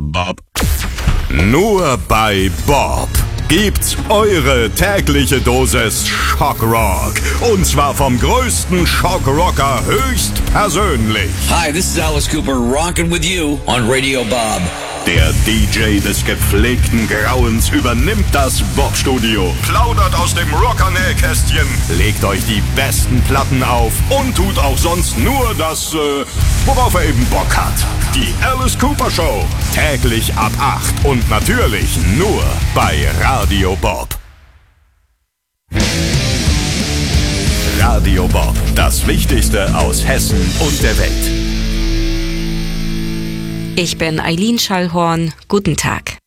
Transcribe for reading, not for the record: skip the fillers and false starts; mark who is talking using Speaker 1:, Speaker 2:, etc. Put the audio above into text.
Speaker 1: Bob. Nur bei Bob gibt's eure tägliche Dosis Schockrock. Und zwar vom größten Schockrocker höchstpersönlich.
Speaker 2: Hi, this is Alice Cooper rocking with you on Radio Bob.
Speaker 1: Der DJ des gepflegten Grauens übernimmt das Bob-Studio, plaudert aus dem Rocker-Nähkästchen, legt euch die besten Platten auf und tut auch sonst nur das, worauf er eben Bock hat. Die Alice Cooper Show, täglich ab 8 und natürlich nur bei Radio Bob. Radio Bob, das Wichtigste aus Hessen und der Welt.
Speaker 3: Ich bin Eileen Schallhorn. Guten Tag.